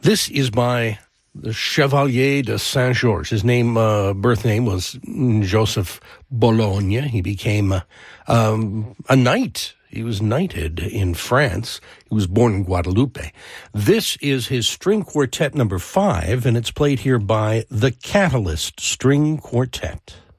This is by the Chevalier de Saint-Georges. His name, birth name was Joseph Bologne. He became a knight. He was knighted in France. He was born in Guadeloupe. This is his string quartet number 5, and it's played here by the Catalyst String Quartet.